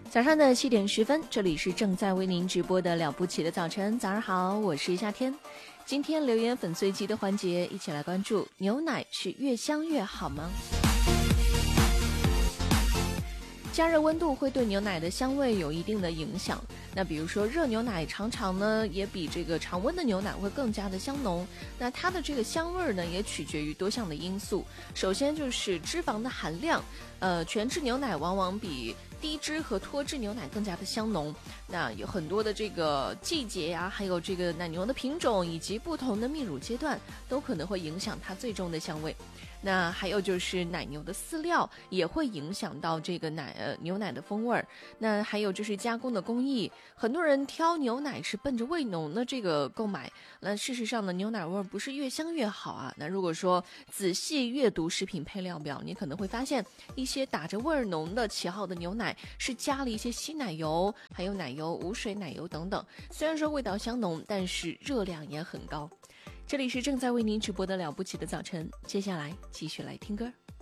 早上的7点10分，这里是正在为您直播的了不起的早晨。早上好，我是夏天。今天留言粉碎机的环节，一起来关注牛奶是越香越好吗？加热温度会对牛奶的香味有一定的影响。那比如说热牛奶常常呢也比这个常温的牛奶会更加的香浓。那它的这个香味呢也取决于多项的因素。首先就是脂肪的含量，全脂牛奶往往比低脂和脱脂牛奶更加的香浓。那有很多的这个季节呀，还有这个奶牛的品种以及不同的泌乳阶段，都可能会影响它最终的香味。那还有就是奶牛的饲料也会影响到这个牛奶的风味儿。那还有就是加工的工艺，很多人挑牛奶是奔着味浓的这个购买，那事实上呢，牛奶味不是越香越好啊。那如果说仔细阅读食品配料表，你可能会发现一些打着味儿浓的旗号的牛奶是加了一些稀奶油，还有奶油、无水奶油等等。虽然说味道香浓，但是热量也很高。这里是正在为您直播的了不起的早晨，接下来继续来听歌。